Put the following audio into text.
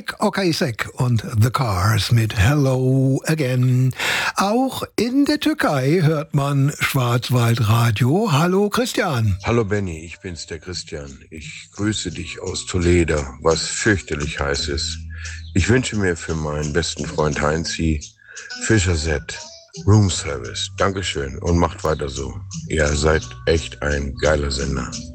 Mike Okaysek und The Cars mit Hello Again. Auch in der Türkei hört man Schwarzwaldradio. Hallo Christian. Hallo Benny, ich bin's, der Christian. Ich grüße dich aus Toledo, was fürchterlich heiß ist. Ich wünsche mir für meinen besten Freund Heinzi Fischer-Set Room Service. Dankeschön und macht weiter so. Ihr seid echt ein geiler Sender.